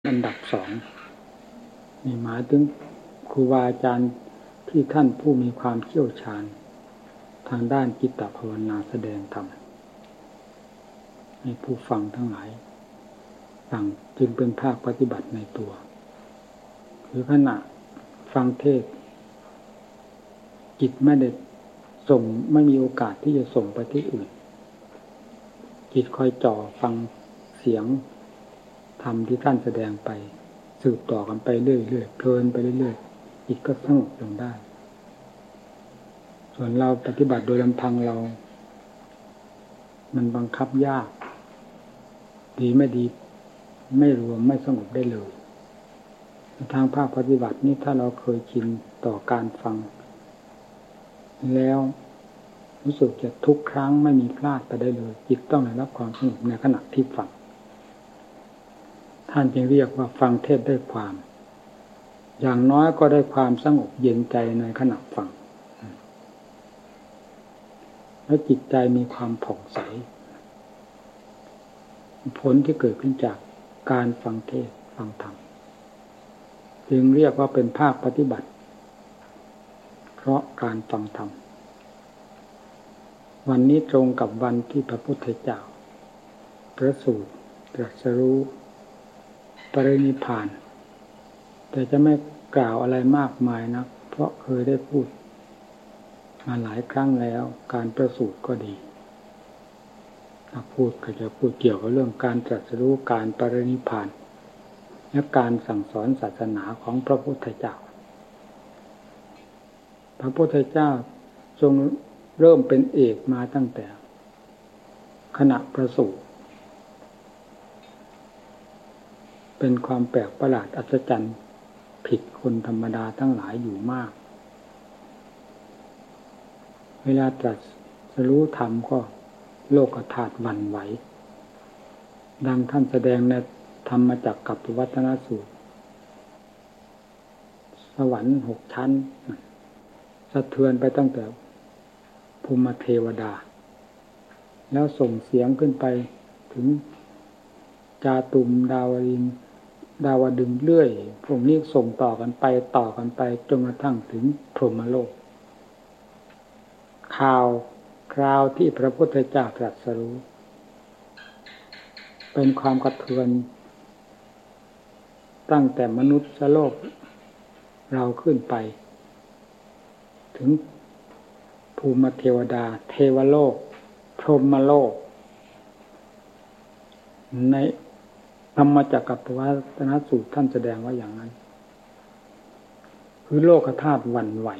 อันดับสองนี่หมายถึงครูบาอาจารย์ที่ท่านผู้มีความเชี่ยวชาญทางด้านจิตภาวนาแสดงธรรมให้ผู้ฟังทั้งหลายฟังจึงเป็นภาคปฏิบัติในตัวคือขณะฟังเทศน์จิตไม่ได้ส่งไม่มีโอกาสที่จะส่งไปที่อื่นจิตคอยจ่อฟังเสียงธรรมที่ท่านแสดงไปสืบต่อกันไปเรื่อยๆเพลินไปเรื่อยๆจิตก็สงบลงได้ส่วนเราปฏิบัติโดยลำพังเรามันบังคับยากดีไม่ดีไม่รวมไม่สงบได้เลยทางภาคปฏิบัตินี่ถ้าเราเคยชินต่อการฟังแล้วรู้สึกจะทุกครั้งไม่มีพลาดไปได้เลยจิตต้องได้รับความสงบในขณะที่ฟังท่านจึงเรียกว่าฟังเทศน์ได้ความอย่างน้อยก็ได้ความสงบเย็นใจในขณะฟังและจิตใจมีความผ่องใสผลที่เกิดขึ้นจากการฟังเทศน์ฟังธรรมจึงเรียกว่าเป็นภาคปฏิบัติเพราะการฟังธรรมวันนี้ตรงกับวันที่พระพุทธเจ้าประสูติตรัสรู้ปรินิพพานแต่จะไม่กล่าวอะไรมากมายนักเพราะเคยได้พูดมาหลายครั้งแล้วการประสูติก็ดีพูดก็จะพูดเกี่ยวกับเรื่องการตรัสรู้การปรินิพพานและการสั่งสอนศาสนาของพระพุทธเจ้าพระพุทธเจ้าทรงเริ่มเป็นเอกมาตั้งแต่ขณะประสูติเป็นความแปลกประหลาดอัศจรรย์ผิดคนธรรมดาทั้งหลายอยู่มากเวลาตรัสรู้ธรรมก็โลกธาตุหวั่นไหวดังท่านแสดงในธรรมจักรกัปปวัตตนสูตรสวรรค์6 ชั้นสะเทือนไปตั้งแต่ภูมิเทวดาแล้วส่งเสียงขึ้นไปถึงจาตุมดาวดึงเรื่อยพวกนี้ส่งต่อกันไปจนกระทั่งถึงพรหมโลกคราวที่พระพุทธเจ้าตรัสรู้เป็นความกระเทือนตั้งแต่มนุษย์โลกเราขึ้นไปถึงภูมิเทวดาเทวโลกพรหมโลกในธรรมจักรกัปปวัตตนสูตรท่านแสดงว่าอย่างนั้นคือโลกธาตุหวั่นไหว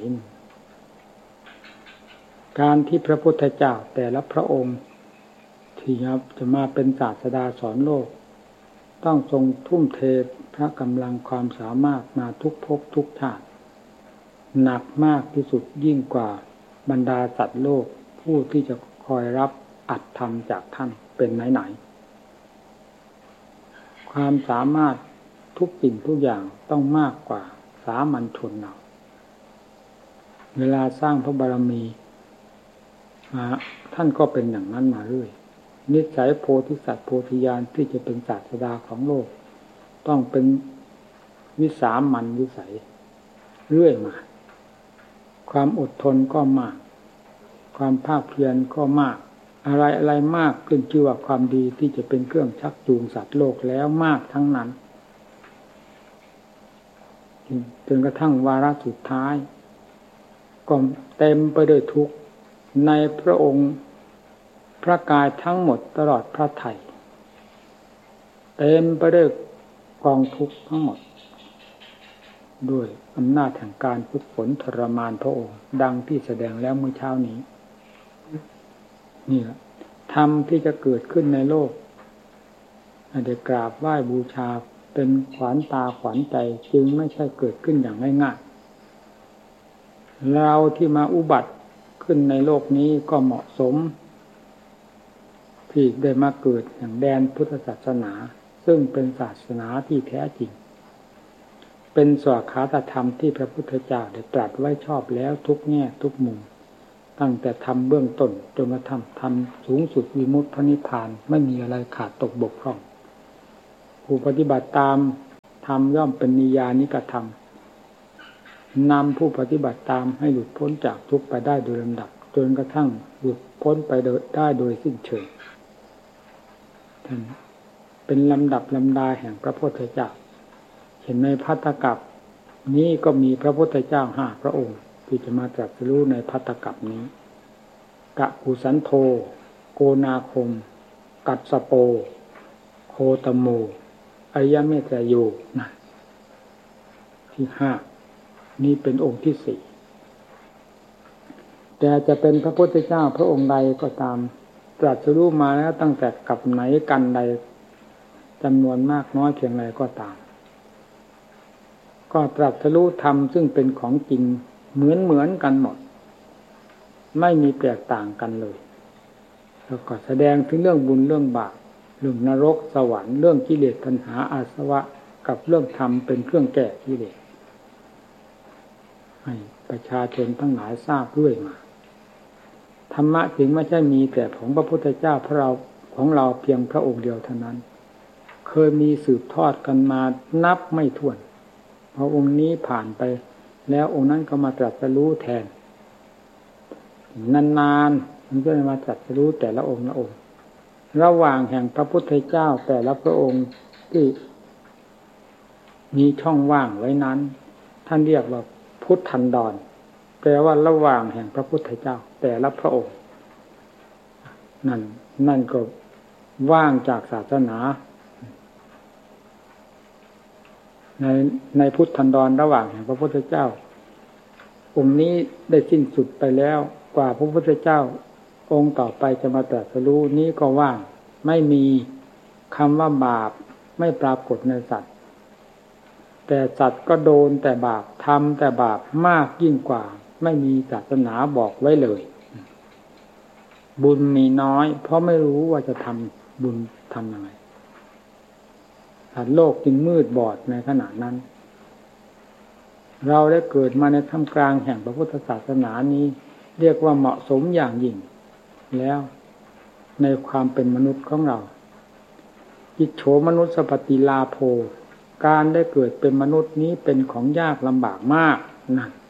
การที่พระพุทธเจ้าแต่ละพระองค์ที่จะมาเป็นศาสดาสอนโลกต้องทรงทุ่มเทพระกำลังความสามารถมาทุกภพทุกชาติหนักมากที่สุดยิ่งกว่าบรรดาสัตว์โลกผู้ที่จะคอยรับอัตธรรมจากท่านเป็นไหนความสามารถทุกสิ่งทุกอย่างต้องมากกว่าสามัญชนเราเวลาสร้างพระบารมีท่านก็เป็นอย่างนั้นมาเรื่อยนิสัยโพธิสัตว์โพธิญาณที่จะเป็นศาสดาของโลกต้องเป็นวิสามัญวิสัยเรื่อยมาความอดทนก็มากความภาคเพียรก็มากอะไรมากขึ้นชื่อว่าความดีที่จะเป็นเครื่องชักจูงสัตว์โลกแล้วมากทั้งนั้นจนกระทั่งวาระสุดท้ายก็เต็มไปด้วยทุกข์ในพระองค์พระกายทั้งหมดตลอดพระทัยเต็มไปด้วยกองทุกข์ทั้งหมดด้วยอำนาจแห่งการฝึกฝนทรมานพระองค์ดังที่แสดงแล้วเมื่อเช้านี้นี่แหละธรรมที่จะเกิดขึ้นในโลกได้กราบไหว้บูชาเป็นขวัญตาขวัญใจจึงไม่ใช่เกิดขึ้นอย่างง่ายๆเราที่มาอุบัติขึ้นในโลกนี้ก็เหมาะสมที่ได้มาเกิดอย่างแดนพุทธศาสนาซึ่งเป็นศาสนาที่แท้จริงเป็นสวากขาตธรรมที่พระพุทธเจ้าได้ตรัสไว้ชอบแล้วทุกแง่ทุกมุมตั้งแต่ทำเบื้องต้นจนกระทั่งทำสูงสุดวิมุตติพระนิพพานไม่มีอะไรขาดตกบกพร่องผู้ปฏิบัติตามธรรมย่อมเป็นนิยานิกธรรมนำผู้ปฏิบัติตามให้หลุดพ้นจากทุกข์ไปได้โดยลำดับจนกระทั่งหลุดพ้นไปได้โดยสิ้นเชิงท่านเป็นลำดับลำดาแห่งพระพุทธเจ้าเห็นในภัตตกัปนี้ก็มีพระพุทธเจ้า5 พระองค์ที่จะมาตรัสรู้ในภัตตกัปนี้กะกุสันโธโกนาคมกัสสโปโคตโมอริยเมตโยนะที่5นี้เป็นองค์ที่4แต่จะเป็นพระพุทธเจ้าพระองค์ใดก็ตามตรัสรู้มาแล้วตั้งแต่กับไหนกันใดจำนวนมากน้อยเพียงไรก็ตามก็ตรัสรู้ธรรมซึ่งเป็นของจริงเหมือนกันหมดไม่มีแตกต่างกันเลยแล้วก็แสดงถึงเรื่องบุญเรื่องบาปเรื่องนรกสวรรค์เรื่องกิเลสตัณหาอาสวะกับเรื่องธรรมเป็นเครื่องแก้กิเลสให้ประชาชนทั้งหลายทราบด้วยมาธรรมะจึงไม่ใช่มีแต่ของพระพุทธเจ้าของเราเพียงพระองค์เดียวเท่านั้นเคยมีสืบทอดกันมานับไม่ถ้วนพอองค์นี้ผ่านไปแล้วองค์นั้นก็มาตรัสรู้แทนนานๆมันก็จะมาตรัสรู้แต่ละองค์ละองค์ระหว่างแห่งพระพุทธเจ้าแต่ละพระองค์ที่มีช่องว่างไว้นั้นท่านเรียกว่าพุทธันดรแปลว่าระหว่างแห่งพระพุทธเจ้าแต่ละพระองค์นั่นก็ว่างจากศาสนาในพุทธันดรระหว่างแห่งพระพุทธเจ้าองค์นี้ได้สิ้นสุดไปแล้วกว่าพระพุทธเจ้าองค์ต่อไปจะมาตรัสรู้นี้ก็ว่างไม่มีคำว่าบาปไม่ปรากฏในสัตว์แต่สัตว์ก็โดนแต่บาปทำแต่บาปมากยิ่งกว่าไม่มีศาสนาบอกไว้เลยบุญมีน้อยเพราะไม่รู้ว่าจะทำบุญทำยังไงโลกจึงมืดบอดในขณะนั้นเราได้เกิดมาในท่ามกลางแห่งพระพุทธศาสนานี้เรียกว่าเหมาะสมอย่างยิ่งแล้วในความเป็นมนุษย์ของเราอิจโฉมนุสสปฏิลาโภการได้เกิดเป็นมนุษย์นี้เป็นของยากลำบากมากนั่น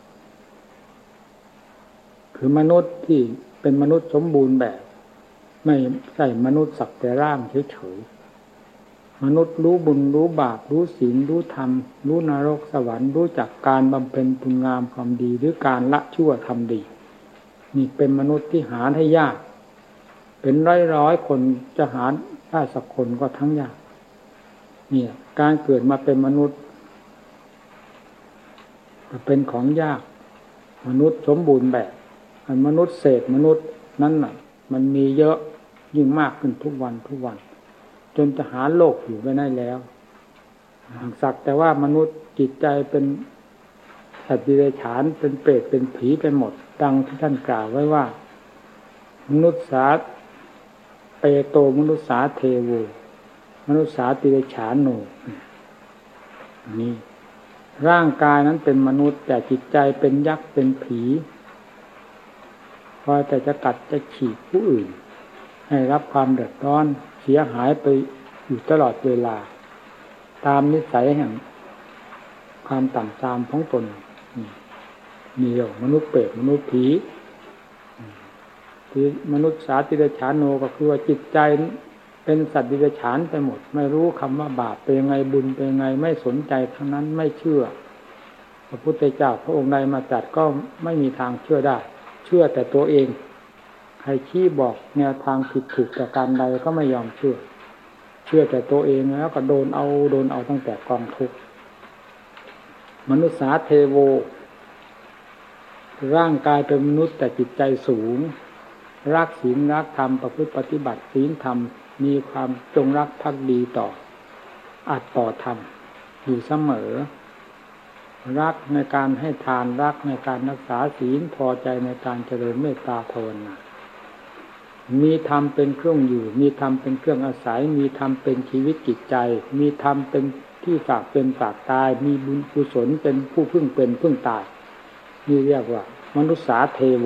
คือมนุษย์ที่เป็นมนุษย์สมบูรณ์แบบไม่ใช่มนุษย์สักแต่ร่างเฉยๆมนุษย์รู้บุญรู้บาปรู้ศีลรู้ธรรมรู้นรกสวรรค์รู้จักการบำเพ็ญคุณงามความดีหรือการละชั่วทำดีนี่เป็นมนุษย์ที่หาได้ยากเป็นร้อยคนจะหาได้สักคนก็ทั้งยากเนี่ยการเกิดมาเป็นมนุษย์เป็นของยากมนุษย์สมบูรณ์แบบมนุษย์เศษมนุษย์นั้นน่ะมันมีเยอะยิ่งมากขึ้นทุกวันจนจะหาโลกอยู่ไม่ได้แล้วสักแต่ว่ามนุษย์จิตใจเป็นสัตว์ดิเรกชันเป็นเปรตเป็นผีไปหมดดังที่ท่านกล่าวไว้ว่ามนุษย์สาเปโตมนุษย์สาเทโวมนุษย์สาติเรกชันโนนี่ร่างกายนั้นเป็นมนุษย์แต่จิตใจเป็นยักษ์เป็นผีพอแต่จะกัดจะฉีกผู้อื่นให้รับความเดือดร้อนเสียหายไปอยู่ตลอดเวลาตามนิสัยแห่งความต่ำทรามของตนมีเรื่องมนุษย์เปรตมนุษย์ผีที่มนุษย์สาติเดชานโนก็คือว่าจิตใจเป็นสัตว์ดิเรกชันไปหมดไม่รู้คำว่าบาปเป็นยังไงบุญเป็นยังไงไม่สนใจทั้งนั้นไม่เชื่อพระพุทธเจ้าพระองค์ใดมาจัดก็ไม่มีทางเชื่อได้เชื่อแต่ตัวเองใครชี้บอกแนวทางผิดถูกจากการใดก็ไม่ยอมเชื่อแต่ตัวเองแล้วก็โดนเอาตั้งแต่กองทุกข์มนุษย์สาเทโวร่างกายเป็นมนุษย์แต่จิตใจสูงรักศีลรักธรรมประพฤติปฏิบัติศีลธรรมมีความจงรักภักดีต่ออัตต่อธรรมอยู่เสมอรักในการให้ทานรักในการรักษาศีลพอใจในการเจริญเมตตาภาวนามีธรรมเป็นเครื่องอยู่มีธรรมเป็นเครื่องอาศัยมีธรรมเป็นชีวิตจิตใจมีธรรมเป็นที่ฝากเป็นฝากตายมีบุญกุศลเป็นผู้พึ่งเป็นพึ่งตายนี่เรียกว่ามนุษย์สาเทโว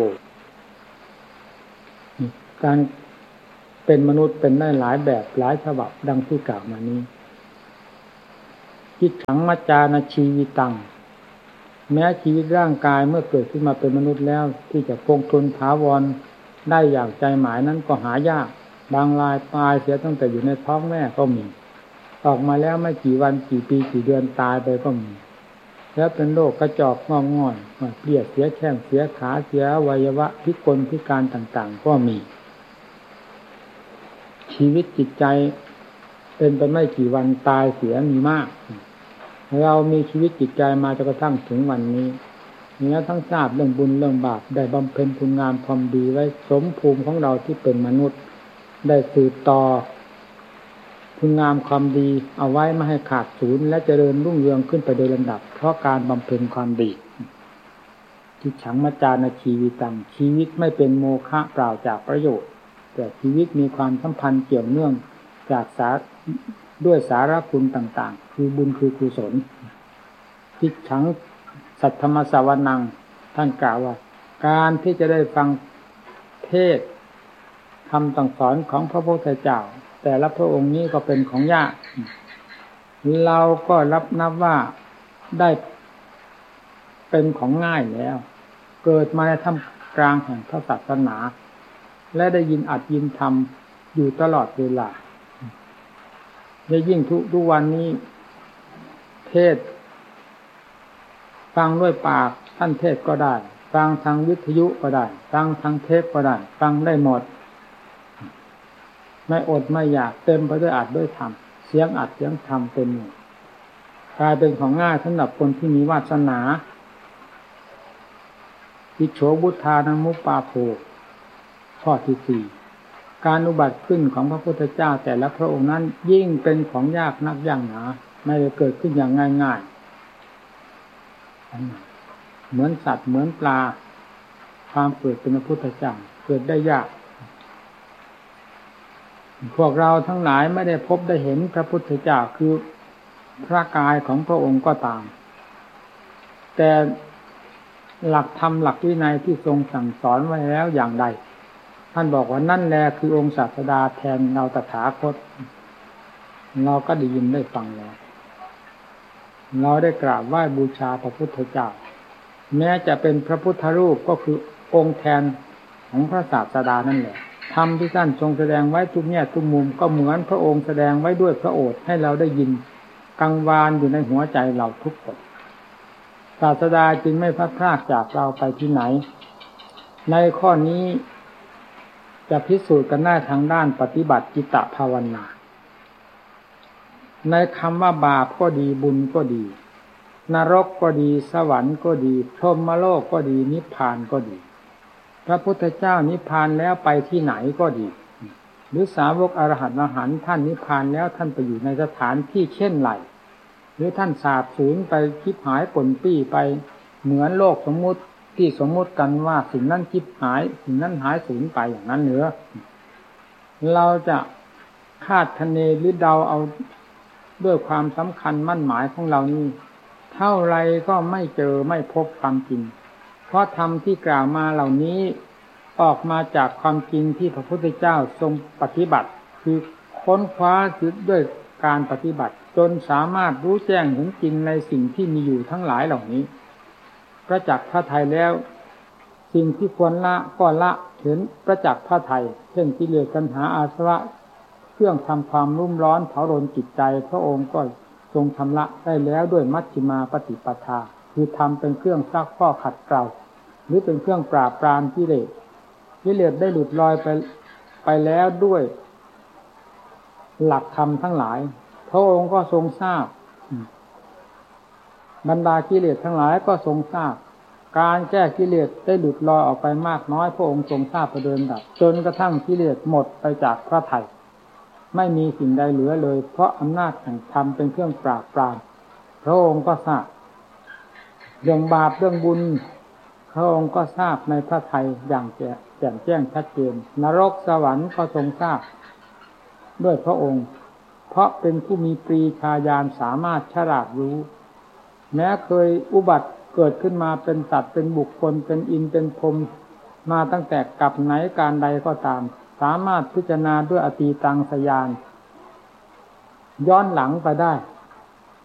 การเป็นมนุษย์เป็นได้หลายแบบหลายฉบับดังที่กล่าวมานี้จิตขังมัจจานชีวิตังแม้ชีวิตร่างกายเมื่อเกิดขึ้นมาเป็นมนุษย์แล้วที่จะคงทนถาวรได้อย่างใจหมายนั้นก็หายากบางรายตายเสียตั้งแต่อยู่ในท้องแม่ก็มีออกมาแล้วไม่กี่วันกี่ปีกี่เดือนตายไปก็มีแล้วเป็นโรคกระจอกงอกง่อยเปลี่ยเสียแข้งเสียขาเสียอวัยวะพิกลพิการต่างๆก็มีชีวิตจิตใจเป็นไปไม่กี่วันตายเสียมีมากเรามีชีวิตจิตใจมาจนกระทั่งถึงวันนี้แล้วทั้งทราบเรื่องบุญเรื่องบาปได้บำเพ็ญคุณงามความดีไว้สมภูมิของเราที่เป็นมนุษย์ได้สืบต่อคุณงามความดีเอาไว้ไม่ให้ขาดสูญและเจริญรุ่งเรืองขึ้นไปโดยลำดับเพราะการบำเพ็ญความดีที่ฉังมัจจานชีวิตังชีวิตไม่เป็นโมฆะเปล่าจากประโยชน์แต่ชีวิตมีความสัมพันธ์เกี่ยวเนื่องจากด้วยสาระคุณต่างๆคือบุญคือกุศลที่ฉังสัทธรรมสวนังท่านกล่าวว่าการที่จะได้ฟังเทศน์คำสั่งสอนของพระพุทธเจ้าแต่ละพระองค์นี้ก็เป็นของยากเราก็นับว่าได้เป็นของง่ายแล้วเกิดมาในท่ามกลางแห่งพระศาสนาและได้ยินอัดยินธรรมอยู่ตลอดเวลาและยิ่งทุกวันนี้เทศฟังด้วยปากท่านเทศก็ได้ฟังทางวิทยุก็ได้ฟังทางเทปก็ได้ฟังได้หมดไม่อดไม่อยากเต็มไปด้วยอัดด้วยธรรมเสียงอัดเสียงธรรมเต็มหมดกลายเป็นของง่ายสำหรับคนที่มีวาสนาอิโฉบุทานามุปปาโภข้อที่4การอุบัติขึ้นของพระพุทธเจ้าแต่ละพระองค์นั้นยิ่งเป็นของยากนักอย่างหนาไม่ได้เกิดขึ้นอย่างง่ายๆเหมือนสัตว์เหมือนปลาความเกิดเป็นพระพุทธเจ้าเกิดได้ยากพวกเราทั้งหลายไม่ได้พบได้เห็นพระพุทธเจ้าคือพระกายของพระองค์ก็ตามแต่หลักธรรมหลักวินัยที่ทรงสั่งสอนไว้แล้วอย่างใดท่านบอกว่านั่นแหละคือองค์ศาสดาแทนเราตถาคตเราก็ได้ยินได้ฟังแล้วเราได้กราบไหว้บูชาพระพุทธเจ้าแม้จะเป็นพระพุทธรูปก็คือองค์แทนของพระศาสดานั่นแหละธรรมที่ท่านทรงแสดงไว้ทุกแง่ทุกมุมก็เหมือนพระองค์แสดงไว้ด้วยพระโอษฐ์ให้เราได้ยินกังวานอยู่ในหัวใจเราทุกคนศาสดาจึงไม่พลัดพรากจากเราไปที่ไหนในข้อนี้จะพิสูจน์กันได้ทางด้านปฏิบัติจิตตภาวนาในคำว่าบาปก็ดีบุญก็ดีนรกก็ดีสวรรค์ก็ดีพรหมโลกก็ดีนิพพานก็ดีพระพุทธเจ้านิพพานแล้วไปที่ไหนก็ดีหรือสาวกอรหันต์ท่านนิพพานแล้วท่านไปอยู่ในสถานที่เช่นไรหรือท่านสาบสูญไปคิดหายปนปี้ไปเหมือนโลกสมมุติที่สมมุติกันว่าสิ่งนั้นคิดหายสิ่งนั้นหายสูญไปอย่างนั้นเหนือเราจะคาดคะเนหรือเดาเอาด้วยความสำคัญมั่นหมายของเรานี่เท่าไรก็ไม่เจอไม่พบความจริงเพราะธรรมที่กล่าวมาเหล่านี้ออกมาจากความจริงที่พระพุทธเจ้าทรงปฏิบัติคือค้นคว้าด้วยการปฏิบัติจนสามารถรู้แจ้งเห็นจริงในสิ่งที่มีอยู่ทั้งหลายเหล่านี้ประจักษ์พระทัยแล้วสิ่งที่ควรละก็ละเห็นประจักษ์พระทัยเช่นกิเลสตัณหาอาสวะเครื่องทำความรุ่มร้อนเผารนจิตใจพระองค์ก็ทรงชำระได้แล้วด้วยมัชฌิมาปฏิปทาคือทำเป็นเครื่องซักฟอกขัดเกลาหรือเป็นเครื่องปราบปรามกิเลสได้หลุดลอยไปแล้วด้วยหลักธรรมทั้งหลายพระองค์ก็ทรงทราบบรรดากิเลสทั้งหลายก็ทรงทราบการแก้กิเลสได้หลุดลอยออกไปมากน้อยพระองค์ทรงทราบประเดินดับจนกระทั่งกิเลสหมดไปจากพระทัยไม่มีสิ่งใดเหลือเลยเพราะอำนาจแห่งธรรมเป็นเครื่องปราบปรามพระองค์ก็ทราบเรื่องบาปเรื่องบุญพระองค์ก็ทราบในพระทัยอย่างแจ่มแจ้งชัดเจนนรกสวรรค์ก็ทรงทราบด้วยพระองค์เพราะเป็นผู้มีปรีชาญาณสามารถฉลาดรู้แม้เคยอุบัติเกิดขึ้นมาเป็นสัตว์เป็นบุคคลเป็นอินทร์เป็นพรหมมาตั้งแต่กับไหนการใดก็ตามสามารถพิจารณาด้วยอตีตังสยานย้อนหลังไปได้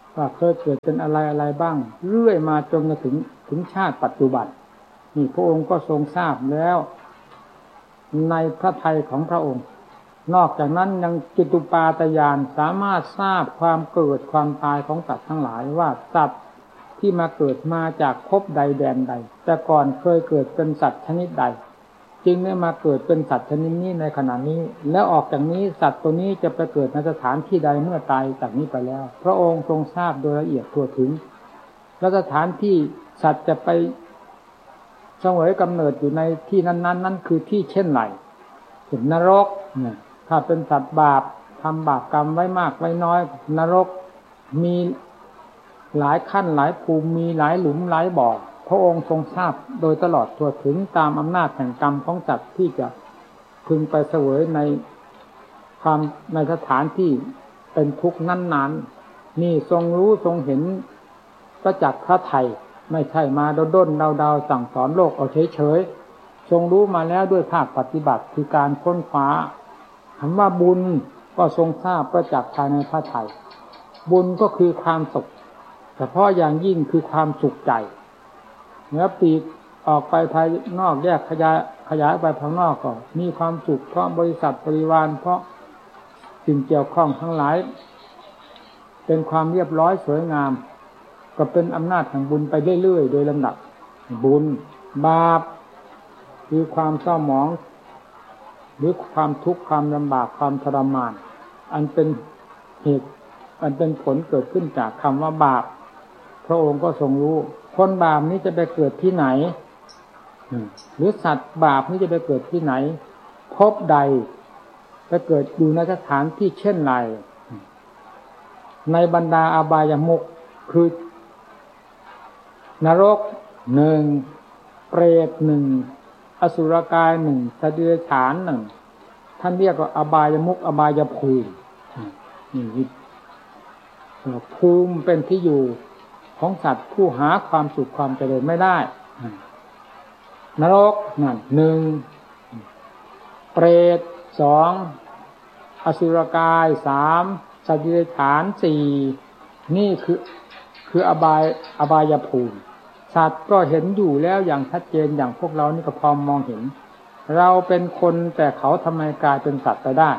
ว่าเคยเกิดเป็นอะไรบ้างเรื่อยมาจนถึงชาติปัจจุบันนี่พระองค์ก็ทรงทราบแล้วในพระทัยของพระองค์นอกจากนั้นยังจตุปาตญาณสามารถทราบความเกิดความตายของสัตว์ทั้งหลายว่าสัตว์ที่มาเกิดมาจากภพใดแดนใดแต่ก่อนเคยเกิดเป็นสัตว์ชนิดใดจึงได้มาเกิดเป็นสัตว์ชนิดนี้ในขณะนี้แล้วออกจากนี้สัตว์ตัวนี้จะไปเกิดในสถานที่ใดเมื่อตายจากนี้ไปแล้วพระองค์ทรงทราบโดยละเอียดทั่วถึงและสถานที่สัตว์จะไปเสวยกำเนิดอยู่ในที่นั้นนั่นคือที่เช่นไรถึงนรกเนี่ยถ้าเป็นสัตว์บาปทำบาปกรรมไว้มากไว้น้อยนรกมีหลายขั้นหลายภูมิมีหลายหลุมหลายบ่อพระองค์ทรงทราบโดยตลอดทั่วถึงตามอำนาจแห่งกรรมของสัตว์ที่จะพึงไปเสวยในสถานที่เป็นทุกข์นั้นๆนี่ทรงรู้ทรงเห็นประจักษ์พระทัยไม่ใช่มาด้นเดาสั่งสอนโลกเอาเฉยๆทรงรู้มาแล้วด้วยภาคปฏิบัติคือการค้นคว้าคำว่าบุญก็ทรงทราบประจักษ์ภายในพระทัยบุญก็คือความสุขเฉพาะอย่างยิ่งคือความสุขใจเนื้อปีกออกไปภายนอกแยกขยายไปภายนอกก็มีความสุขเพราะบริษัทบริวารเพราะสิ่งเกี่ยวข้องทั้งหลายเป็นความเรียบร้อยสวยงามก็เป็นอำนาจแห่งบุญไปเรื่อยๆโดยลำดับบุญบาปคือความเศร้าหมองหรือความทุกข์ความลำบากความทรมานอันเป็นเหตุอันเป็นผลเกิดขึ้นจากคำว่าบาปพระองค์ก็ทรงรู้คนบาปนี้จะไปเกิดที่ไหนหรือสัตว์บาปนี้จะไปเกิดที่ไหนภพใดไปเกิดอยู่ในสถานที่เช่นไรในบรรดาอบายมุขคือนรกหนึ่งเปรตหนึ่งอสุรกายหนึ่งสัตว์เดรัจฉานหนึ่งท่านเรียกว่าอบายมุขอบายภูมินี่ภูมิเป็นที่อยู่ของสัตว์ผู้หาความสุขความเจริญไม่ได้นรกนั่นหนึ่งเปรตสองอสุรกายสามสัตว์เดรัจฉานสี่นี่คืออบายภูมิสัตว์ก็เห็นอยู่แล้วอย่างชัดเจนอย่างพวกเรานี่ก็พอมองเห็นเราเป็นคนแต่เขาทำไมกลายเป็นสัตว์ไปได้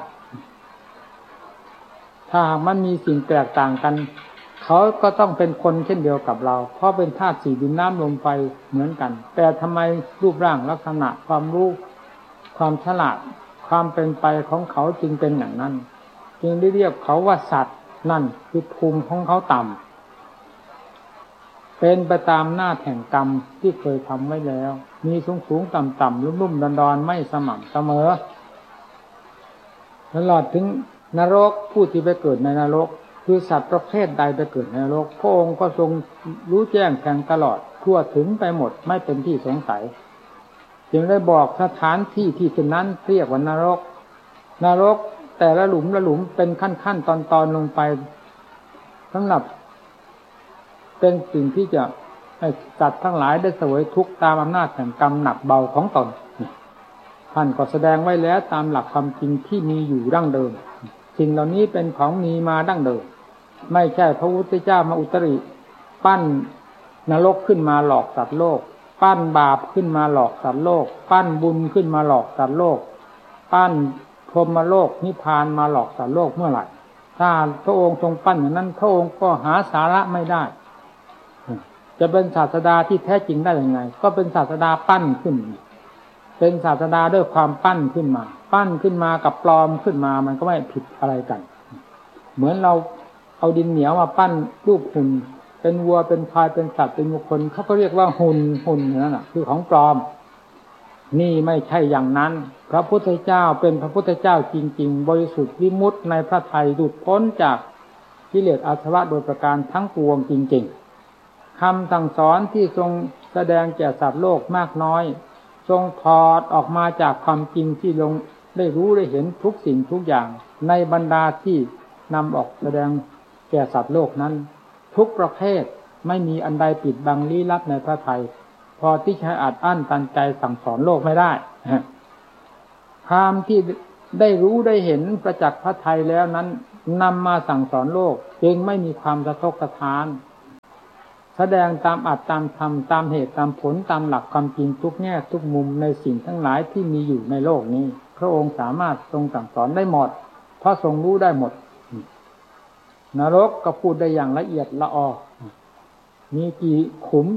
ถ้ามันมีสิ่งแตกต่างกันเขาก็ต้องเป็นคนเช่นเดียวกับเราเพราะเป็นธาตุสี่ดินน้ำลมไฟเหมือนกันแต่ทำไมรูปร่างลักษณะความรู้ความฉลาดความเป็นไปของเขาจึงเป็นอย่างนั้นจึงได้เรียกเขาว่าสัตว์นั่นคือภูมิของเขาต่ำเป็นไปตามหน้าแห่งกรรมที่เคยทำไว้แล้วมีสูงต่ำลุ่มดอนไม่สม่ำเสมอตลอดถึงนรกผู้ที่ไปเกิดในนรกคือสัตว์ประเภทใดไปเกิดในนรกพระองค์ก็ทรงรู้แจ้งแทงตลอดทั่วถึงไปหมดไม่เป็นที่สงสัยจึงได้บอกสถานที่ที่เป็นนั้นเรียกว่านรกแต่ละหลุมเป็นขั้นตอนลงไปสำหรับเป็นสิ่งที่จะให้สัตว์ทั้งหลายได้เสวยทุกข์ตามอำนาจแห่งกรรมหนักเบาของตนท่านก็แสดงไว้แล้วตามหลักความจริงที่มีอยู่ดั้งเดิมสิ่งเหล่านี้เป็นของมีมาดั้งเดิมไม่ใช่พระพุทธเจ้ามาอุตริปั้นนรกขึ้นมาหลอกสัตว์โลกปั้นบาปขึ้นมาหลอกสัตว์โลกปั้นบุญขึ้นมาหลอกสัตว์โลกปั้นพรหมโลกนิพพานมาหลอกสัตว์โลกเมื่อไหร่ถ้าพระองค์ทรงปั้นอย่างนั้นพระองค์ก็หาสาระไม่ได้จะเป็นศาสดาที่แท้จริงได้ยังไงก็เป็นศาสดาปั้นขึ้นเป็นศาสดาด้วยความปั้นขึ้นมากับปลอมขึ้นมามันก็ไม่ผิดอะไรกันเหมือนเราเอาดินเหนียวมาปั้นรูปหุ่นเป็นวัวเป็นควายเป็นสัตว์เป็นบุคคลเขาก็เรียกว่าหุ่นนั่นน่ะคือของปลอมนี่ไม่ใช่อย่างนั้นพระพุทธเจ้าเป็นพระพุทธเจ้าจริงๆบริสุทธิ์วิมุตติในพระทัยหลุดพ้นจากกิเลสอาสวะโดยประการทั้งปวงจริงๆคำสั่งสอนที่ทรงแสดงแก่สัตว์โลกมากน้อยทรงถอดออกมาจากความจริงที่ลงได้รู้ได้เห็นทุกสิ่งทุกอย่างในบรรดาที่นำออกแสดงแก่สัตว์โลกนั้นทุกประเภทไม่มีอันใดปิดบังลี้ลับในพระทัยพอที่จะอาจอั้นตันใจสั่งสอนโลกไม่ได้ความที่ได้รู้ได้เห็นประจักษ์พระทัยแล้วนั้นนำมาสั่งสอนโลกจึงไม่มีความสะทกสะท้านแสดงตามอัตตามธรรมตามเหตุตามผลตามหลักความจริงทุกแง่ทุกมุมในสิ่งทั้งหลายที่มีอยู่ในโลกนี้พระองค์สามารถทรงสั่งสอนได้หมดเพราะทรงรู้ได้หมดนรกก็พูดได้อย่างละเอียดละออมีกี่ขุม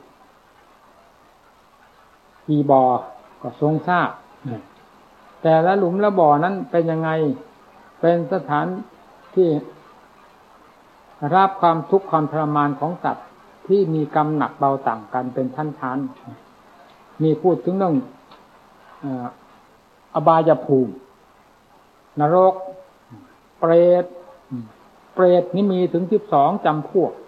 กี่บ่อก็ทรงทราบแต่ละหลุมละบ่อนั้นเป็นยังไงเป็นสถานที่รับความทุกข์ความทรมานของสัตว์ที่มีกรรมหนักเบาต่างกันเป็นชั้นๆมีพูดถึงเรื่องอบายภูมินรกเปรตนี่มีถึง12จำพวก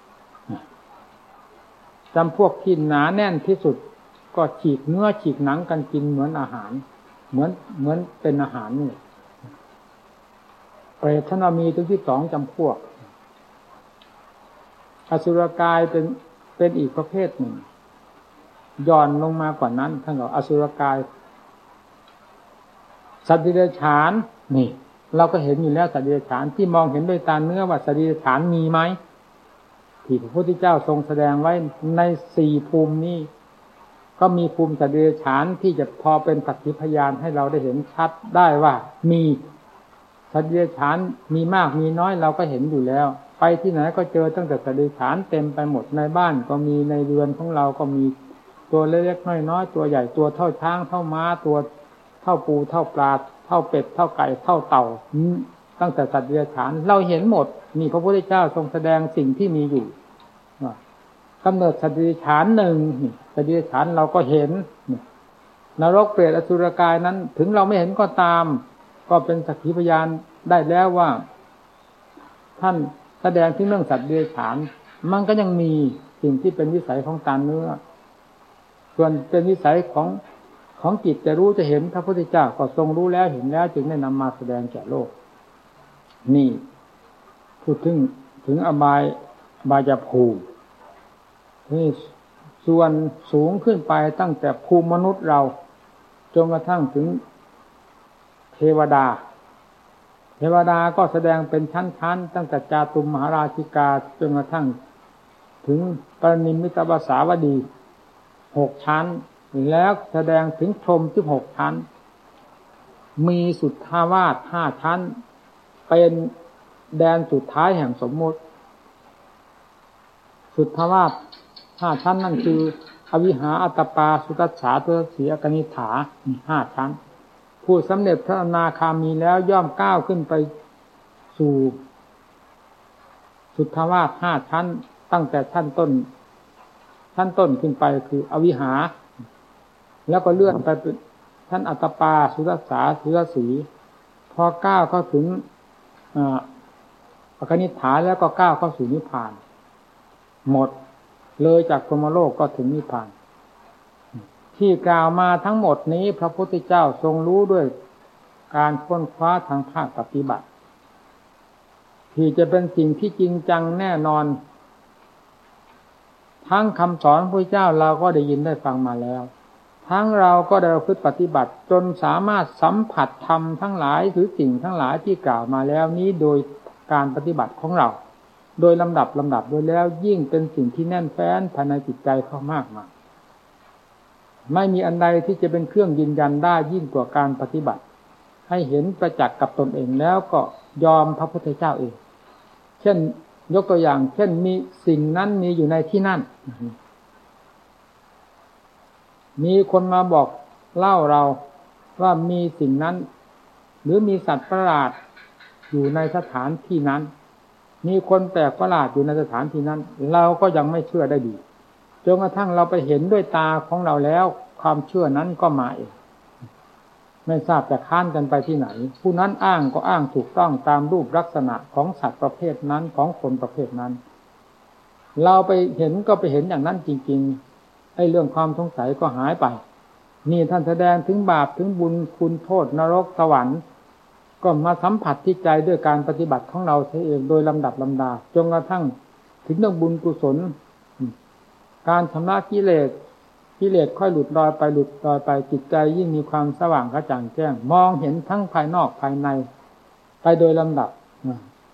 ที่หนาแน่นที่สุดก็ฉีกเนื้อฉีกหนังกันกินเหมือนอาหารเหมือนเป็นอาหารนี่เปรตท่านมีถึง12จำพวกอสุรกายเป็นอีกประเภทหนึ่งย่อนลงมากว่านั้นท่านบอกอสุรกายสัตว์เดรัจฉานนี่เราก็เห็นอยู่แล้วสัตว์เดรัจฉานที่มองเห็นด้วยตาเนื้อว่าสัตว์เดรัจฉานมีไหมที่พระพุทธเจ้าทรงแสดงไว้ใน4ภูมินี้ก็มีภูมิสัตว์เดรัจฉานที่จะพอเป็นสักขีพยานให้เราได้เห็นชัดได้ว่ามีสัตว์เดรัจฉานมีมากมีน้อยเราก็เห็นอยู่แล้วไปที่ไหนก็เจอตั้งแต่สัตว์เดรัจฉานเต็มไปหมดในบ้านก็มีในเรือนของเราก็มีตัวเล็กๆน้อยๆตัวใหญ่ตัวเท่าช้างเท่าม้าตัวเท่าปูเท่าปลาเท่าเป็ดเท่าไก่เท่าเต่าตั้งแต่สัตว์เดรัจฉานเราเห็นหมดมีพระพุทธเจ้าทรงแสดงสิ่งที่มีอยู่กำเนิดสัตว์เดรัจฉานหนึ่งสัตว์เดรัจฉานเราก็เห็นนรกเปรตอสุรกายนั้นถึงเราไม่เห็นก็ตามก็เป็นสักขีพยานได้แล้วว่าท่านแสดงที่เรื่องสัตว์เดรัจฉานมันก็ยังมีสิ่งที่เป็นวิสัยของตาเนื้อส่วนเป็นวิสัยของจิตจะรู้จะเห็นพระพุทธเจ้าก็ทรงรู้แล้วเห็นแล้วจึงได้นำมาแสดงแก่โลกนี่พูดถึงอบายภูมินี่ส่วนสูงขึ้นไปตั้งแต่ภูมิมนุษย์เราจนกระทั่งถึงเทวดาก็แสดงเป็นชั้นๆตั้งแต่จาตุมมหาราชิกาจนกระทั่งถึงปรนิมมิตภาษาวดี6ชั้นแล้วแสดงถึงพรหม16ชั้นมีสุทธาวาส5ชั้นเป็นแดนสุดท้ายแห่งสมมุติสุทธาวาส5ชั้นนั่นคืออวิหาอัตตปาสุตัสสาตุสสีอกนิฏฐา5ชั้นผู้สำเร็จพระอนาคามีแล้วย่อมก้าวขึ้นไปสู่สุทธาวาส5ชั้นตั้งแต่ชั้นต้นขึ้นไปคืออวิหาแล้วก็เลื่อนไปเป็นชั้นอัตตปาสุตัสสาสุตัสสีพอก้าวเข้าถึงอกนิฏฐาแล้วก็ก้าวเข้าสู่นิพพานหมดเลยจากพรหมโลกก็ถึงนิพพานที่กล่าวมาทั้งหมดนี้พระพุทธเจ้าทรงรู้ด้วยการค้นคว้าทางภาคปฏิบัติที่จะเป็นสิ่งที่จริงจังแน่นอนทั้งคำสอนพระพุทธเจ้าเราก็ได้ยินได้ฟังมาแล้วทั้งเราก็ได้ประพฤติปฏิบัติจนสามารถสัมผัสธรรมทั้งหลายหรือสิ่งทั้งหลายที่กล่าวมาแล้วนี้โดยการปฏิบัติของเราโดยลำดับโดยแล้วยิ่งเป็นสิ่งที่แน่นแฟ้นภายในจิตใจเขามากมายไม่มีอันใดที่จะเป็นเครื่องยืนยันได้ยิ่งกว่าการปฏิบัติให้เห็นประจักษ์กับตนเองแล้วก็ยอมพระพุทธเจ้าเองเช่นยกตัวอย่างเช่นมีสิ่งนั้นมีอยู่ในที่นั่นมีคนมาบอกเล่าเราว่ามีสิ่งนั้นหรือมีสัตว์ประหลาดอยู่ในสถานที่นั้นมีคนแปลกประหลาดอยู่ในสถานที่นั้นเราก็ยังไม่เชื่อได้ดีจนกระทั่งเราไปเห็นด้วยตาของเราแล้วความเชื่อนั้นก็มาเองไม่ทราบจะค้านกันไปที่ไหนผู้นั้นอ้างก็อ้างถูกต้องตามรูปลักษณะของสัตว์ประเภทนั้นของคนประเภทนั้นเราไปเห็นก็ไปเห็นอย่างนั้นจริงๆไอ้เรื่องความสงสัยก็หายไปนี่ท่านแสดงถึงบาปถึงบุญคุณโทษนรกสวรรค์ก็มาสัมผัสที่ใจด้วยการปฏิบัติของเราเองโดยลำดับลำดาจนกระทั่งถึงเรื่องบุญกุศลการชำระกิเลสค่อยหลุดลอยไปจิตใจยิ่งมีความสว่างกระจ่างแจ้งมองเห็นทั้งภายนอกภายในไปโดยลำดับ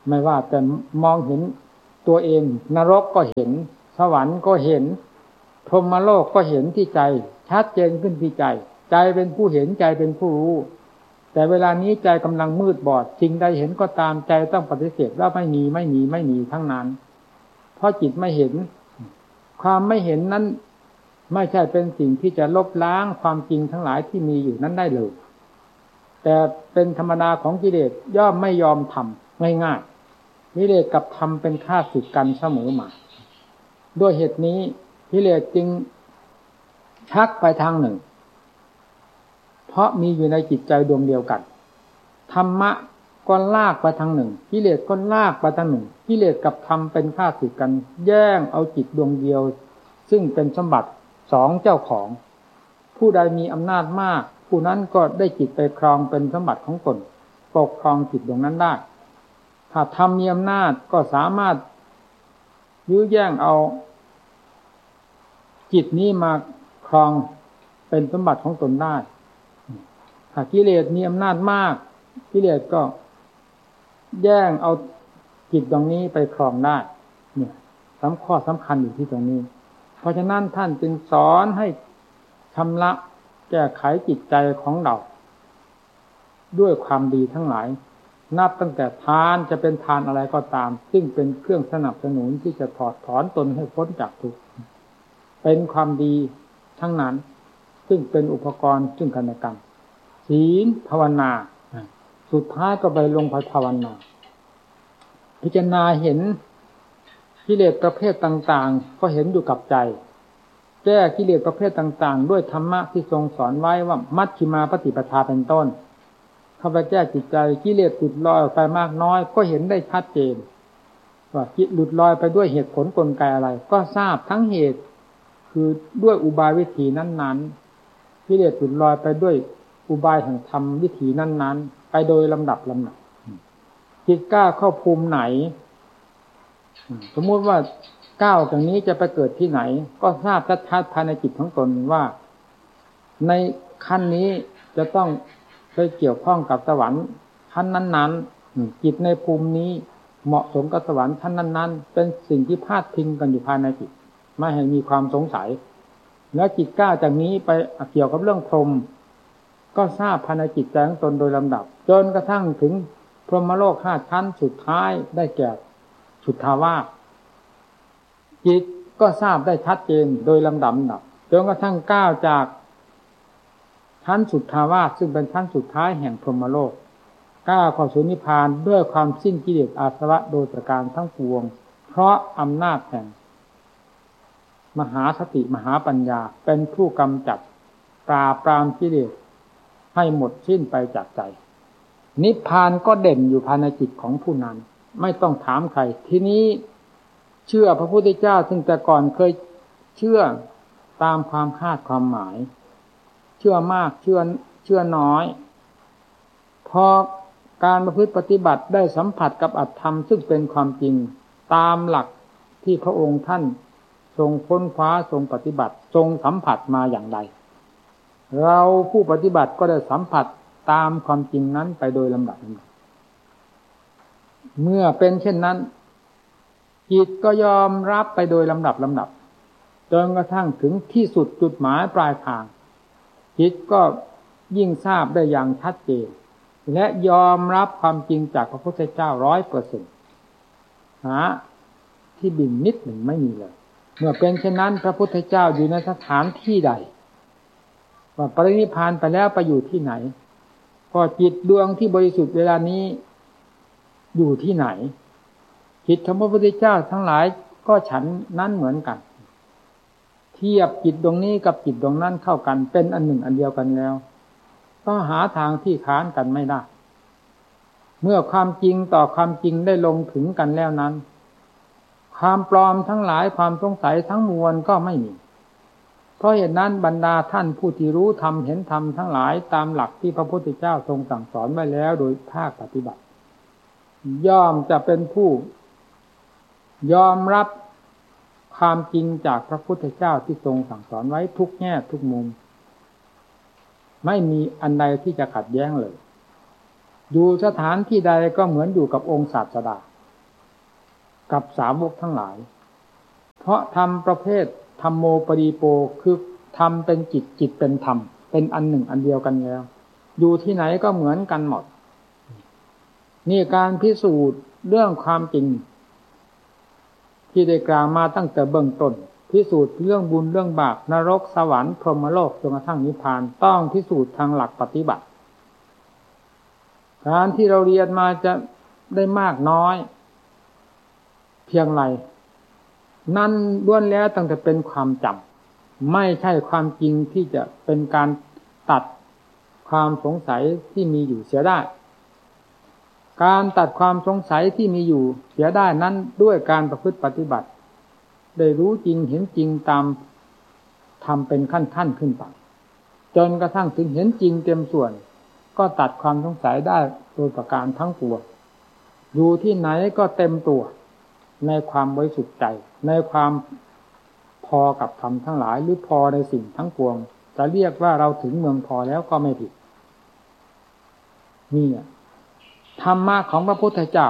ไม่ว่าแต่มองเห็นตัวเองนรกก็เห็นสวรรค์ก็เห็นพรหมโลกก็เห็นที่ใจชัดเจนขึ้นที่ใจใจเป็นผู้เห็นใจเป็นผู้รู้แต่เวลานี้ใจกำลังมืดบอดสิ่งใดเห็นก็ตามใจต้องปฏิเสธว่าไม่มีทั้งนั้นเพราะจิตไม่เห็นความไม่เห็นนั้นไม่ใช่เป็นสิ่งที่จะลบล้างความจริงทั้งหลายที่มีอยู่นั้นได้เลยแต่เป็นธรรมดาของกิเลสย่อมไม่ยอมทำง่ายๆกิเลสกับธรรมเป็นข้าศึกกันเสมอมาด้วยเหตุนี้กิเลสจึงชักไปทางหนึ่งเพราะมีอยู่ในจิตใจดวงเดียวกันธรรมะก็ลากไปทางหนึ่งกิเลสก็ลากไปทางหนึ่งกิเลสกับธรรมเป็นข้าศึกกันแย่งเอาจิตดวงเดียวซึ่งเป็นสมบัติสองเจ้าของผู้ใดมีอำนาจมากผู้นั้นก็ได้จิตไปครองเป็นสมบัติของตนปกครองจิตดวงนั้นได้ถ้าธรรมมีอำนาจก็สามารถยื้อแย่งเอาจิตนี้มาครองเป็นสมบัติของตนได้ถ้ากิเลสมีอำนาจมากกิเลสก็แย่งเอาจิตดวงนี้ไปครองได้เนี่ยข้อสำคัญอยู่ที่ตรงนี้เพราะฉะนั้นท่านจึงสอนให้ชำระแก้ไขจิตใจของเราด้วยความดีทั้งหลายนับตั้งแต่ทานจะเป็นทานอะไรก็ตามซึ่งเป็นเครื่องสนับสนุนที่จะถอดถอนตนให้พ้นจากทุกข์เป็นความดีทั้งนั้นซึ่งเป็นอุปกรณ์ซึ่งกันและกันศีลภาวนาสุดท้ายก็ไปลงภาวนาพิจารณาเห็นกิเลสประเภทต่างๆก็เห็นอยู่กับใจแก้กิเลสประเภทต่างๆด้วยธรรมะที่ทรงสอนไว้ว่ามัชฌิมาปฏิปทาเป็นต้นเข้าไปแก้จิตใจกิเลสหลุดลอยออกไปมากน้อยก็เห็นได้ชัดเจนว่าจิตหลุดลอยไปด้วยเหตุผลกลไกอะไรก็ทราบทั้งเหตุคือด้วยอุบายวิธีนั้นๆกิเลสหลุดลอยไปด้วยอุบายแห่งธรรมวิธีนั้นๆไปโดยลำดับจิตกล้าเข้าภูมิไหนสมมุติว่าก้าวจากนี้จะไปเกิดที่ไหนก็ทราบชัดๆภายในจิตของตนว่าในขั้นนี้จะต้องไปเกี่ยวข้องกับสวรรค์ชั้นนั้นๆจิตในภูมินี้เหมาะสมกับสวรรค์ชั้นนั้นๆเป็นสิ่งที่พาดพิงกันอยู่ภายในจิตไม่ให้มีความสงสัยแล้วจิตก้าวจากนี้ไปเกี่ยวกับเรื่องพรหมก็ทราบภายในจิตใจของตนโดยลำดับจนกระทั่งถึงพรหมโลก5ชั้นสุดท้ายได้แก่สุทธาวาสจิตก็ทราบได้ชัดเจนโดยลำดับจนกระทั่งก้าวจากชั้นสุทธาวาสซึ่งเป็นชั้นสุดท้ายแห่งพรหมโลกก้าวเข้าสู่นิพพานด้วยความสิ้นกิเลสอาสวะโดยประการทั้งปวงเพราะอำนาจแห่งมหาสติมหาปัญญาเป็นผู้กำจัดปราบกิเลสให้หมดสิ้นไปจากใจนิพพานก็เด่นอยู่ภายในจิตของผู้นั้นไม่ต้องถามใครทีนี้เชื่อพระพุทธเจ้าซึ่งแต่ก่อนเคยเชื่อตามความคาดความหมายเชื่อมากเชื่อน้อยพอการประพฤติปฏิบัติได้สัมผัสกับอัตธรรมซึ่งเป็นความจริงตามหลักที่พระองค์ท่านทรงค้นคว้าทรงปฏิบัติทรงสัมผัสมาอย่างใดเราผู้ปฏิบัติก็ได้สัมผัสตามความจริงนั้นไปโดยลำดับเมื่อเป็นเช่นนั้นจิตก็ยอมรับไปโดยลำดับจนกระทั่งถึงที่สุดจุดหมายปลายทางจิตก็ยิ่งทราบได้อย่างชัดเจนและยอมรับความจริงจากพระพุทธเจ้า 100% หาที่บิ่นนิดหนึ่งไม่มีเลยเมื่อเป็นเช่นนั้นพระพุทธเจ้าอยู่ในสถานที่ใดว่าปรินิพพานไปแล้วไปอยู่ที่ไหนพอจิตดวงที่บริสุทธิ์เวลานี้อยู่ที่ไหนจิตของพระพุทธเจ้าทั้งหลายก็ฉันนั้นเหมือนกันเทียบจิตดวงนี้กับจิตดวงนั้นเข้ากันเป็นอันหนึ่งอันเดียวกันแล้วก็หาทางที่ค้านกันไม่ได้เมื่อความจริงต่อความจริงได้ลงถึงกันแล้วนั้นความปลอมทั้งหลายความสงสัยทั้งมวลก็ไม่มีเพราะเหตุนั้นบรรดาท่านผู้ที่รู้ธรรมเห็นธรรมทั้งหลายตามหลักที่พระพุทธเจ้าทรงสั่งสอนไว้แล้วโดยภาคปฏิบัติย่อมจะเป็นผู้ยอมรับความจริงจากพระพุทธเจ้าที่ทรงสั่งสอนไว้ทุกแง่ทุกมุมไม่มีอันใดที่จะขัดแย้งเลยอยู่สถานที่ใดก็เหมือนอยู่กับองค์ศาสดากับสาวกทั้งหลายเพราะธรรมประเภทธัมโมปริโปคือธรรมเป็นจิตจิตเป็นธรรมเป็นอันหนึ่งอันเดียวกันแล้วอยู่ที่ไหนก็เหมือนกันหมดนี่การพิสูจน์เรื่องความจริงที่ได้กล่าวมาตั้งแต่เบื้องต้นพิสูจน์เรื่องบุญเรื่องบาปนรกสวรรค์พรหมโลกจนกระทั่งนิพพานต้องพิสูจน์ทางหลักปฏิบัติการที่เราเรียนมาจะได้มากน้อยเพียงไรนั่นล้วนแล้วตั้งแต่เป็นความจำไม่ใช่ความจริงที่จะเป็นการตัดความสงสัยที่มีอยู่เสียได้การตัดความสงสัยที่มีอยู่เสียได้นั้นด้วยการประพฤติปฏิบัติได้รู้จริงเห็นจริงตามทำเป็นขั้นขึ้นไปจนกระทั่งถึงเห็นจริงเต็มส่วนก็ตัดความสงสัยได้โดยประการทั้งปวงอยู่ที่ไหนก็เต็มตัวในความบริสุทธิ์ใจในความพอกับธรรมทั้งหลายหรือพอในสิ่งทั้งปวงจะเรียกว่าเราถึงเมืองพอแล้วก็ไม่ผิดนี่ธรรมะของพระพุทธเจ้า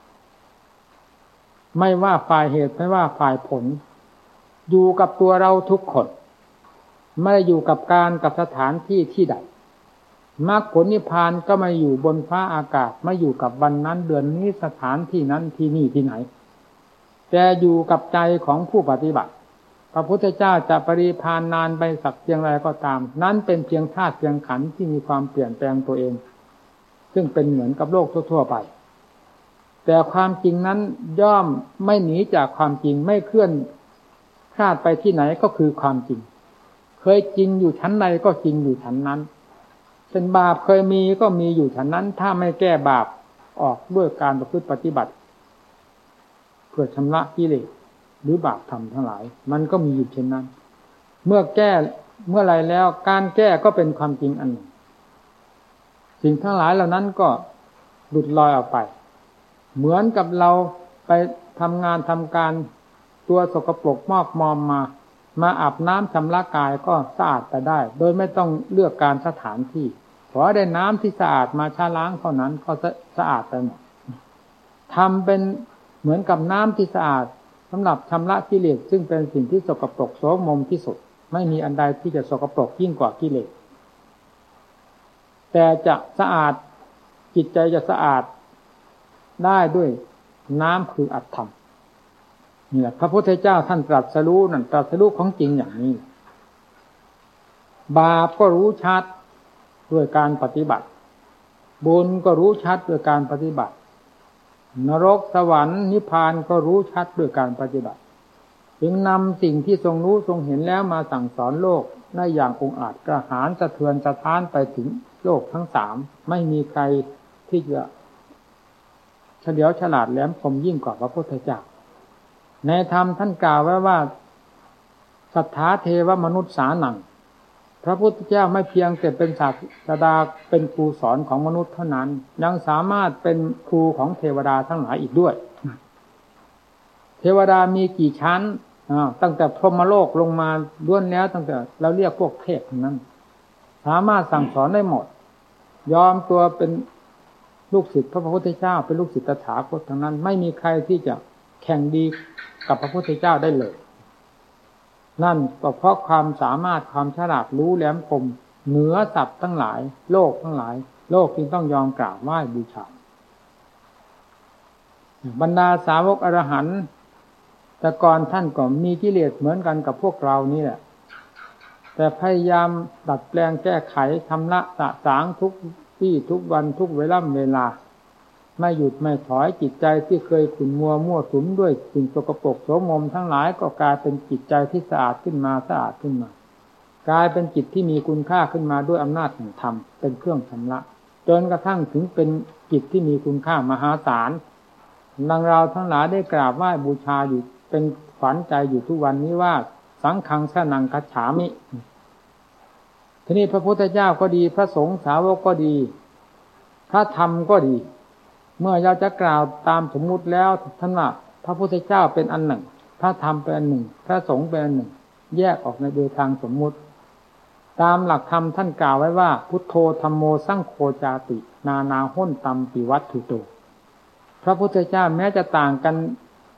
ไม่ว่าฝ่ายเหตุไม่ว่าฝ่ายผลอยู่กับตัวเราทุกคนไม่ได้อยู่กับการกับสถานที่ที่ใดมรรคผลนิพพานก็ไม่อยู่บนฟ้าอากาศไม่อยู่กับวันนั้นเดือนนี้สถานที่นั้นที่นี่ที่ไหนแต่อยู่กับใจของผู้ปฏิบัติพระพุทธเจ้าจะปรินิพพานนานไปสักเพียงไรก็ตามนั้นเป็นเพียงธาตุเพียงขันธ์ที่มีความเปลี่ยนแปลงตัวเองซึ่งเป็นเหมือนกับโลกทั่วๆไปแต่ความจริงนั้นย่อมไม่หนีจากความจริงไม่เคลื่อนคลาดไปที่ไหนก็คือความจริงเคยจริงอยู่ชั้นใดก็จริงอยู่ชั้นนั้นเป็นบาปเคยมีก็มีอยู่ชั้นนั้นถ้าไม่แก้บาปออกด้วยการประพฤติปฏิบัติเพื่อชำระกิเลสหรือบาปธรรมทั้งหลายมันก็มีอยู่เช่นนั้นเมื่อแก้เมื่อไรแล้วการแก้ก็เป็นความจริงอันหนึ่งสิ่งทั้งหลายเหล่านั้นก็หลุดลอยออกไปเหมือนกับเราไปทำงานทำการตัวสกปรกมอกมอมมาอาบน้ำชำระกายก็สะอาดไปได้โดยไม่ต้องเลือกการสถานที่ขอได้น้ำที่สะอาดมาชะล้างเท่านั้นก็สะอาดไปหมดทำเป็นเหมือนกับน้ำที่สะอาดสำหรับชำระกิเลสซึ่งเป็นสิ่งที่สกปรกโสมมที่สุดไม่มีอันใดที่จะสกปรกยิ่งกว่ากิเลสแต่จะสะอาดจิตใจจะสะอาดได้ด้วยน้ำคืออัตธรรมนี่แหละพระพุทธเจ้าท่านตรัสรู้นั่นตรัสรู้ของจริงอย่างนี้บาปก็รู้ชัดด้วยการปฏิบัติบุญก็รู้ชัดด้วยการปฏิบัตินรกสวรรค์นิพพานก็รู้ชัดด้วยการปฏิบัติจึงนำสิ่งที่ทรงรู้ทรงเห็นแล้วมาสั่งสอนโลกได้อย่างองอาจกระหายสะเทือนสะท้านไปถึงโลกทั้งสามไม่มีใครที่จะเฉลียวฉลาดแหลมคมยิ่งกว่าพระพุทธเจ้าในธรรมท่านกล่าวไว้ว่าสัทธาเทวมนุษย์สานังพระพุทธเจ้าไม่เพียงแต่เป็นศาสดาเป็นครูสอนของมนุษย์เท่านั้นยังสามารถเป็นครูของเทวดาทั้งหลายอีกด้วยเทวดามีกี่ชั้นตั้งแต่พรหมโลกลงมาล้วนแล้วตั้งแต่เราเรียกพวกเทพนั้นสามารถสั่งสอนได้หมดยอมตัวเป็นลูกศิษย์พระพุทธเจ้าเป็นลูกศิษย์ตถาคตทั้งนั้นไม่มีใครที่จะแข่งดีกับพระพุทธเจ้าได้เลยนั่นก็เพราะความสามารถความฉลาดรู้แหลมคมเหนือสัตว์ทั้งหลายโลกทั้งหลายโลกจึงต้องยอมกราบไหว้บูชาบรรดาสาวกอรหันต์แต่ก่อนท่านก็มีกิเลสเหมือนกันกับพวกเรานี่แหละแต่พยายามดัดแปลงแก้ไขชำระสะสางทุกที่ทุกวันทุกเวลาไม่หยุดไม่ถอยจิตใจที่เคยขุ่นมัวมั่วสุมด้วยสิ่งสกปรกโสมมทั้งหลายก็กลายเป็นจิตใจที่สะอาดขึ้นมากลายเป็นจิตที่มีคุณค่าขึ้นมาด้วยอำนาจแห่งธรรมเป็นเครื่องชำระจนกระทั่งถึงเป็นจิตที่มีคุณค่ามหาศาลดังเราทั้งหลายได้กราบไหว้บูชาอยู่เป็นขวัญใจอยู่ทุกวันนี้ว่าสังฆังสนังคัจฉามิทีนี้พระพุทธเจ้าก็ดีพระสงฆ์สาวกก็ดีพระธรรมก็ดีเมื่อเราจะกล่าวตามสมมุติแล้วท่านว่าพระพุทธเจ้าเป็นอันหนึ่งพระธรรมเป็นอันหนึ่งพระสงฆ์เป็นอันหนึ่งแยกออกในโดยทางสมมุติตามหลักธรรมท่านกล่าวไว้ว่าพุทโธธัมโมสังโฆจาตินานาห้นตัมปิวัตถุโตพระพุทธเจ้าแม้จะต่างกัน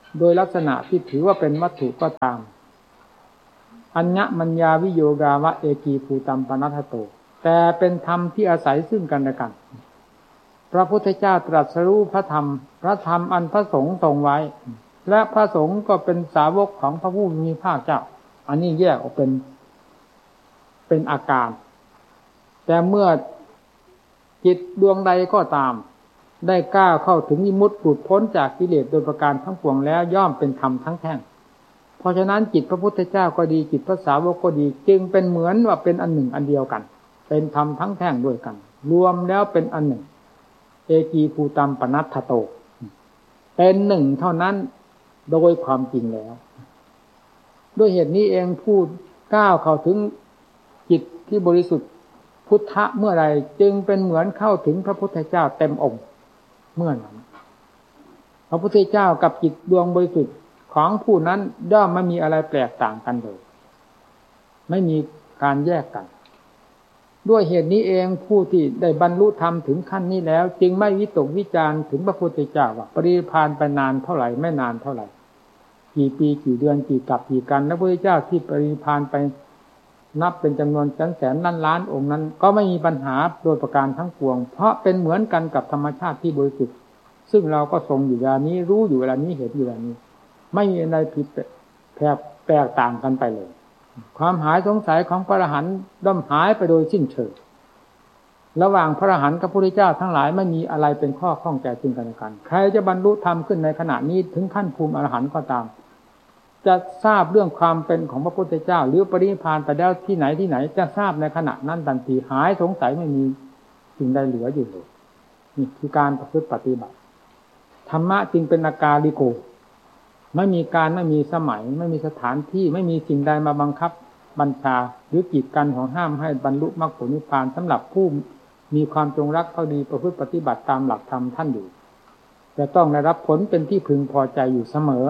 โดยลักษณะที่ถือว่าเป็นวัตถุก็ตามอัญญมัญญาวิโยกาวะเอกีภูตัมปนัฏฐโตแต่เป็นธรรมที่อาศัยซึ่งกันและกันพระพุทธเจ้าตรัสรู้พระธรรมอันพระสงฆ์ทรงไว้และพระสงฆ์ก็เป็นสาวกของพระผู้มีพระเจ้าอันนี้แยกออกเป็นอาการแต่เมื่อจิตดวงใดก็ตามได้ก้าวเข้าถึงวิมุตติหลุดพ้นจากกิเลสโดยประการทั้งปวงแล้วย่อมเป็นธรรมทั้งแท่งเพราะฉะนั้นจิตพระพุทธเจ้าก็ดีจิตพระสาวกก็ดีจึงเป็นเหมือนว่าเป็นอันหนึ่งอันเดียวกันเป็นธรรมทั้งแท่งด้วยกันรวมแล้วเป็นอันหนึ่งเอกีภูตัมปนัฏฐโตเป็นหนึ่งเท่านั้นโดยความจริงแล้วด้วยเหตุนี้เองผู้ก้าวเข้าถึงจิตที่บริสุทธิ์พุทธะเมื่อไรจึงเป็นเหมือนเข้าถึงพระพุทธเจ้าเต็มองค์เมื่อนั้นพระพุทธเจ้ากับจิตดวงบริสุทธิ์ของผู้นั้นย่อมไม่มีอะไรแปลกต่างกันเลยไม่มีการแยกกันด้วยเหตุนี้เองผู้ที่ได้บรรลุธรรมถึงขั้นนี้แล้วจึงไม่วิตกวิจารณ์ถึงพระพุทธเจ้าว่าปรินิพพานไปนานเท่าไหร่ไม่นานเท่าไหร่กี่ปีกี่เดือนกี่กับกี่กันแล้วพระพุทธเจ้าที่ปรินิพพานไปนับเป็นจำนวนแสนล้านองค์นั้นก็ไม่มีปัญหาโดยประการทั้งปวงเพราะเป็นเหมือนกันกับธรรมชาติที่บริสุทธิ์ซึ่งเราก็ทรงอยู่เวลานี้รู้อยู่เวลานี้เห็นอยู่เวลานี้ไม่มีอะไรผิดแปลกต่างกันไปเลยความหายสงสัยของพระอรหันต์ย่อมหายไปโดยสิ้นเชิงระหว่างพระอรหันต์กับพระพุทธเจ้าทั้งหลายไม่มีอะไรเป็นข้อข้องใจซึ่งกันและกันใครจะบรรลุธรรมขึ้นในขณะนี้ถึงขั้นภูมิอรหันต์ก็ตามจะทราบเรื่องความเป็นของพระพุทธเจ้าหรือปรินิพพานไปแล้วที่ไหนจะทราบในขณะนั้นทันทีหายสงสัยไม่มีสิ่งใดเหลืออยู่เลยนี่คือการประพฤติปฏิบัติธรรมะจึงเป็นอากาลิโกไม่มีการไม่มีสมัยไม่มีสถานที่ไม่มีสิ่งใดมาบังคับบัญชาหรือกีดกันของห้ามให้บรรลุมรรคผลนิพพานสำหรับผู้มีความจงรักภักดีประพฤติปฏิบัติตามหลักธรรมท่านอยู่จะต้องได้รับผลเป็นที่พึงพอใจอยู่เสมอ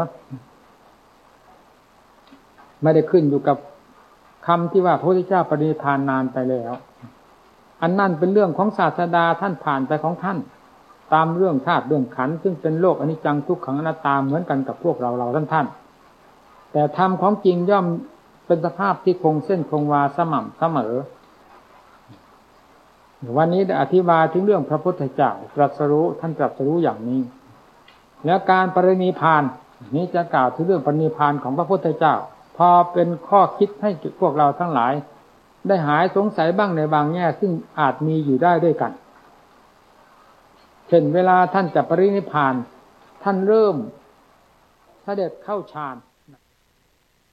ไม่ได้ขึ้นอยู่กับคำที่ว่าพระพุทธเจ้าปรินิพพานนานไปแล้วอันนั่นเป็นเรื่องของศาสดาท่านผ่านไปของท่านตามเรื่องธาตุเรื่องขันธ์ซึ่งเป็นโลกอนิจจังทุกขังอนัตตาเหมือนกันกับพวกเราท่านแต่ธรรมของจริงย่อมเป็นสภาพที่คงเส้นคงวาสม่ำเสมอวันนี้ได้อธิบายถึงเรื่องพระพุทธเจ้าตรัสรู้ท่านตรัสรู้อย่างนี้แล้วการปรินิพพานนี้จะกล่าวถึงเรื่องปรินิพพานของพระพุทธเจ้าพอเป็นข้อคิดให้พวกเราทั้งหลายได้หายสงสัยบ้างในบางแง่ซึ่งอาจมีอยู่ได้ด้วยกันเช่นเวลาท่านจะปรินิพพานท่านเริ่มเสด็จเข้าฌาน